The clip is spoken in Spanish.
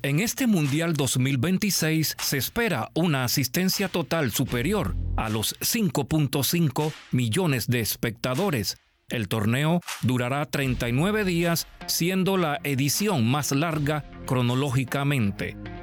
En este Mundial 2026 se espera una asistencia total superior a los 5.5 millones de espectadores. El torneo durará 39 días, siendo la edición más larga cronológicamente.